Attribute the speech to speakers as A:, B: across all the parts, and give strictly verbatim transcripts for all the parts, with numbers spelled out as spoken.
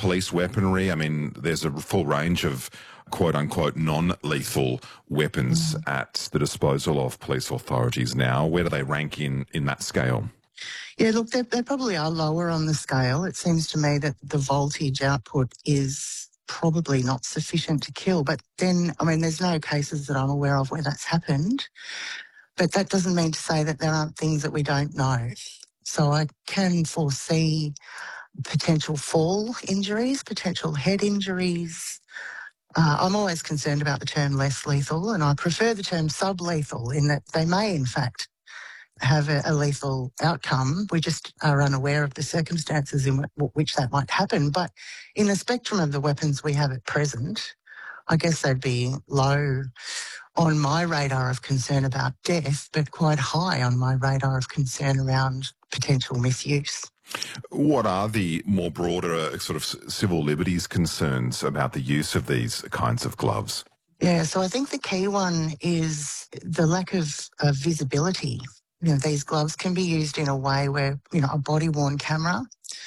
A: police weaponry? I mean, there's a full range of quote-unquote non-lethal weapons mm. at the disposal of police authorities now. Where do they rank in, in that scale?
B: Yeah, look, they, they probably are lower on the scale. It seems to me that the voltage output is probably not sufficient to kill. But then, I mean, there's no cases that I'm aware of where that's happened. But that doesn't mean to say that there aren't things that we don't know. So I can foresee potential fall injuries, potential head injuries. Uh, I'm always concerned about the term less lethal, and I prefer the term sublethal in that they may, in fact, have a, a lethal outcome. We just are unaware of the circumstances in w- which that might happen. But in the spectrum of the weapons we have at present, I guess they'd be low on my radar of concern about death, but quite high on my radar of concern around potential misuse.
A: What are the more broader uh, sort of civil liberties concerns about the use of these kinds of gloves?
B: Yeah, so I think the key one is the lack of, of visibility. You know, these gloves can be used in a way where, you know, a body-worn camera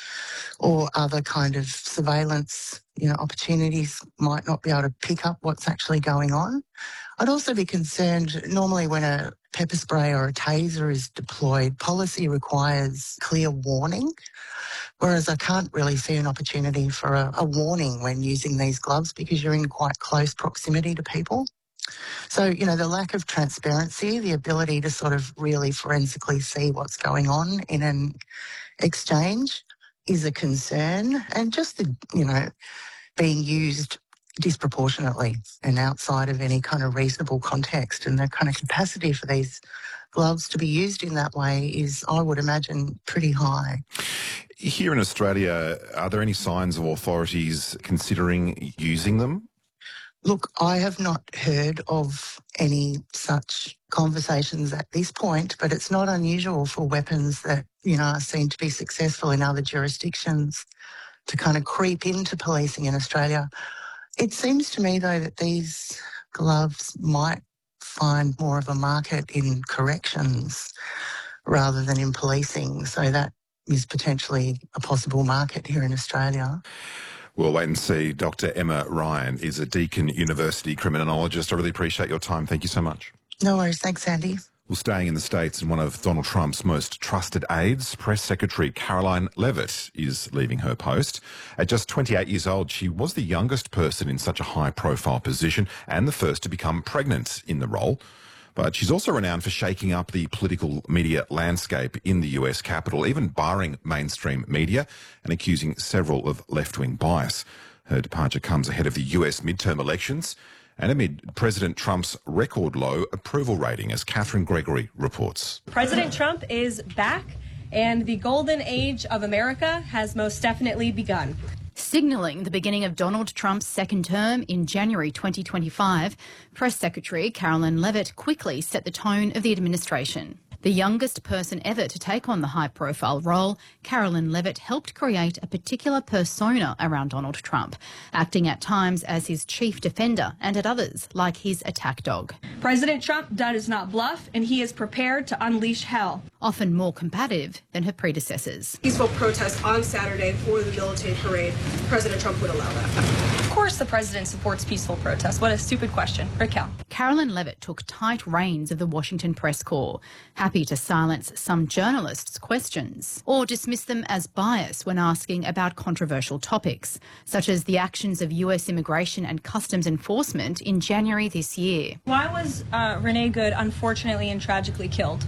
B: or other kind of surveillance, you know, opportunities might not be able to pick up what's actually going on. I'd also be concerned, normally when a pepper spray or a taser is deployed, policy requires clear warning, whereas I can't really see an opportunity for a, a warning when using these gloves because you're in quite close proximity to people. So, you know, the lack of transparency, the ability to sort of really forensically see what's going on in an exchange is a concern, and just the, you know, being used disproportionately and outside of any kind of reasonable context, and the kind of capacity for these gloves to be used in that way is, I would imagine, pretty high.
A: Here in Australia, are there any signs of authorities considering using them?
B: Look, I have not heard of any such conversations at this point, but it's not unusual for weapons that, you know, are seen to be successful in other jurisdictions to kind of creep into policing in Australia. It seems to me, though, that these gloves might find more of a market in corrections rather than in policing, so that is potentially a possible market here in Australia.
A: We'll wait and see. Doctor Emma Ryan is a Deakin University criminologist. I really appreciate your time. Thank you so much.
B: No worries. Thanks, Andy.
A: Well, staying in the States, and one of Donald Trump's most trusted aides, Press Secretary Karoline Leavitt, is leaving her post. At just twenty-eight years old, she was the youngest person in such a high-profile position and the first to become pregnant in the role. But she's also renowned for shaking up the political media landscape in the U S Capitol, even barring mainstream media and accusing several of left-wing bias. Her departure comes ahead of the U S midterm elections and amid President Trump's record low approval rating, as Catherine Gregory reports.
C: President Trump is back, and the golden age of America has most definitely begun.
D: Signalling the beginning of Donald Trump's second term in January twenty twenty-five, Press Secretary Karoline Leavitt quickly set the tone of the administration. The youngest person ever to take on the high-profile role, Karoline Leavitt helped create a particular persona around Donald Trump, acting at times as his chief defender and at others like his attack dog.
C: President Trump does not bluff, and he is prepared to unleash hell.
D: Often more combative than her predecessors.
E: Peaceful protest on Saturday for the militant parade. President Trump would allow that.
C: Of course the president supports peaceful protest. What a stupid question. Raquel.
D: Karoline Leavitt took tight reins of the Washington press corps, happy to silence some journalists' questions or dismiss them as biased when asking about controversial topics, such as the actions of U S Immigration and Customs Enforcement in January this year.
C: Why was uh, Renee Good unfortunately and tragically killed?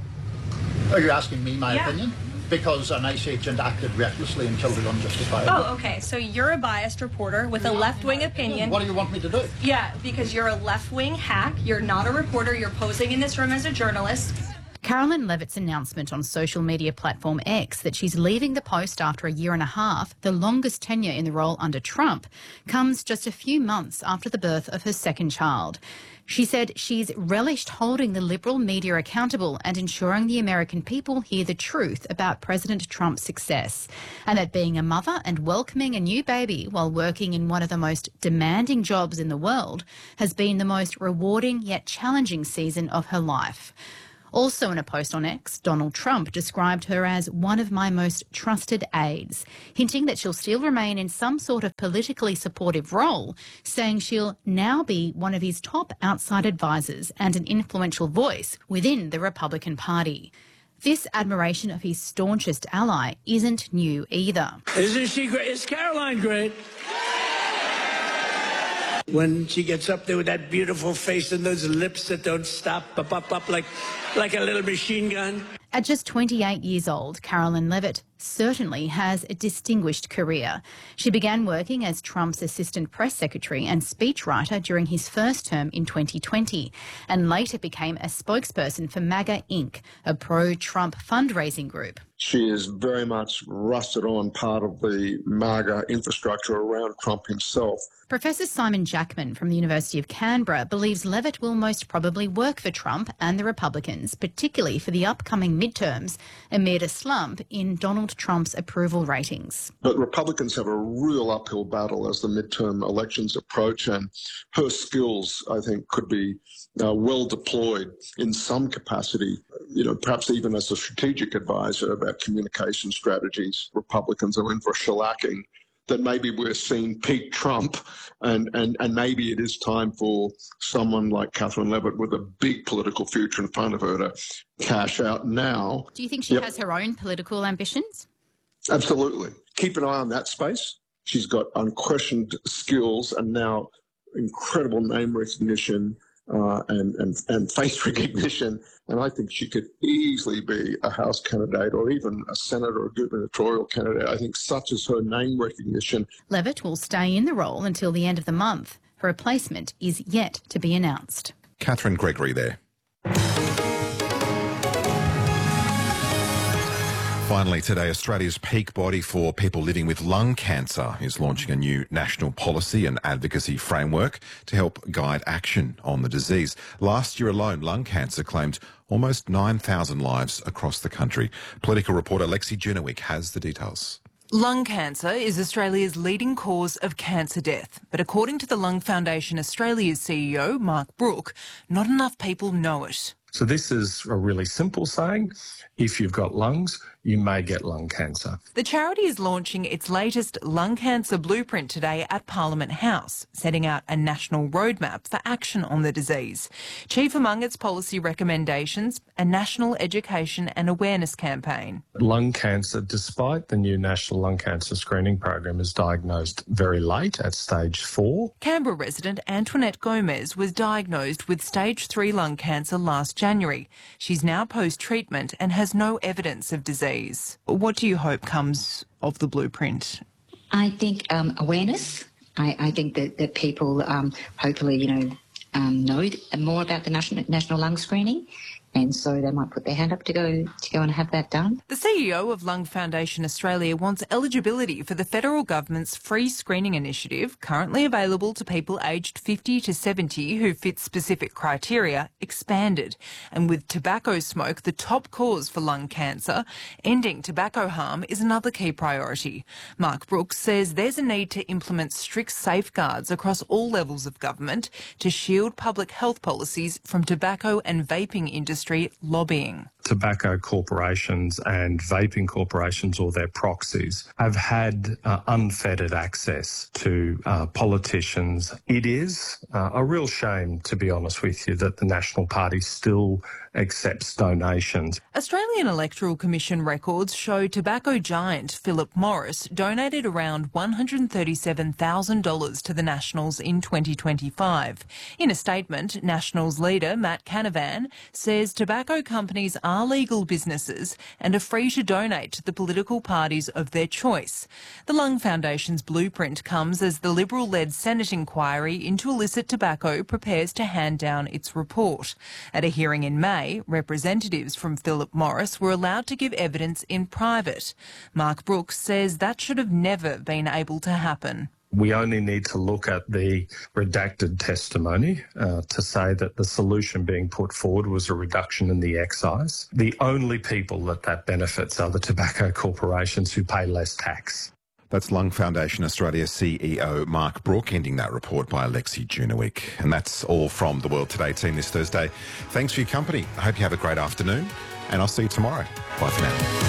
F: Are you asking me my
C: yeah.
F: opinion? Because an ICE agent acted recklessly and killed it unjustifiably.
C: Oh, okay. So you're a biased reporter with a left-wing opinion.
F: What do you want me to do?
C: Yeah, because you're a left-wing hack. You're not a reporter. You're posing in this room as a journalist.
D: Karoline Leavitt's announcement on social media platform X that she's leaving the post after a year and a half, the longest tenure in the role under Trump, comes just a few months after the birth of her second child. She said she's relished holding the liberal media accountable and ensuring the American people hear the truth about President Trump's success, and that being a mother and welcoming a new baby while working in one of the most demanding jobs in the world has been the most rewarding yet challenging season of her life. Also in a post on X, Donald Trump described her as one of my most trusted aides, hinting that she'll still remain in some sort of politically supportive role, saying she'll now be one of his top outside advisors and an influential voice within the Republican Party. This admiration of his staunchest ally isn't new either.
G: Isn't she great? Is Caroline great? When she gets up there with that beautiful face and those lips that don't stop, up, up, up like, like a little machine gun.
D: At just twenty-eight years old, Karoline Leavitt certainly has a distinguished career. She began working as Trump's assistant press secretary and speechwriter during his first term in twenty twenty, and later became a spokesperson for MAGA Incorporated, a pro-Trump fundraising group.
H: She is very much rusted on part of the MAGA infrastructure around Trump himself.
D: Professor Simon Jackman from the University of Canberra believes Leavitt will most probably work for Trump and the Republicans, particularly for the upcoming midterms, amid a slump in Donald Trump's approval ratings.
H: But Republicans have a real uphill battle as the midterm elections approach, and her skills, I think, could be uh, well deployed in some capacity, you know, perhaps even as a strategic advisor about communication strategies. Republicans are in for a shellacking that maybe we're seeing peak Trump, and, and, and maybe it is time for someone like Karoline Leavitt with a big political future in front of her to cash out now.
D: Do you think she
H: yep.
D: has her own political ambitions?
H: Absolutely. Keep an eye on that space. She's got unquestioned skills and now incredible name recognition uh, and, and, and face recognition. And I think she could easily be a House candidate or even a Senate or a gubernatorial candidate. I think such is her name recognition.
D: Leavitt will stay in the role until the end of the month. Her replacement is yet to be announced.
A: Catherine Gregory there. Finally today, Australia's peak body for people living with lung cancer is launching a new national policy and advocacy framework to help guide action on the disease. Last year alone, lung cancer claimed almost nine thousand lives across the country. Political reporter Lexi Junowick has the details.
I: Lung cancer is Australia's leading cause of cancer death. But according to the Lung Foundation Australia's C E O, Mark Brook, not enough people know it.
J: So this is a really simple saying. If you've got lungs, you may get lung cancer.
I: The charity is launching its latest lung cancer blueprint today at Parliament House, setting out a national roadmap for action on the disease. Chief among its policy recommendations, a national education and awareness campaign.
J: Lung cancer, despite the new National Lung Cancer Screening Program, is diagnosed very late at stage four.
I: Canberra resident Antoinette Gomez was diagnosed with stage three lung cancer last January. She's now post-treatment and has no evidence of disease. What do you hope comes of the blueprint?
K: I think um, awareness. I, I think that, that people um, hopefully, you know, um, know more about the national, national lung screening. And so they might put their hand up to go to go and have that done.
I: The C E O of Lung Foundation Australia wants eligibility for the federal government's free screening initiative, currently available to people aged fifty to seventy who fit specific criteria, expanded. And with tobacco smoke the top cause for lung cancer, ending tobacco harm is another key priority. Mark Brooks says there's a need to implement strict safeguards across all levels of government to shield public health policies from tobacco and vaping industries lobbying.
J: Tobacco corporations and vaping corporations or their proxies have had uh, unfettered access to uh, politicians. It is uh, a real shame, to be honest with you, that the National Party still accepts donations.
I: Australian Electoral Commission records show tobacco giant Philip Morris donated around one hundred thirty-seven thousand dollars to the Nationals in twenty twenty-five. In a statement, Nationals leader Matt Canavan says tobacco companies are legal businesses and are free to donate to the political parties of their choice. The Lung Foundation's blueprint comes as the Liberal-led Senate inquiry into illicit tobacco prepares to hand down its report. At a hearing in May, representatives from Philip Morris were allowed to give evidence in private. Mark Brooks says that should have never been able to happen.
J: We only need to look at the redacted testimony uh, to say that the solution being put forward was a reduction in the excise. The only people that that benefits are the tobacco corporations who pay less tax.
A: That's Lung Foundation Australia C E O Mark Brook, ending that report by Alexi Junowick. And that's all from the World Today team this Thursday. Thanks for your company. I hope you have a great afternoon, and I'll see you tomorrow. Bye for now.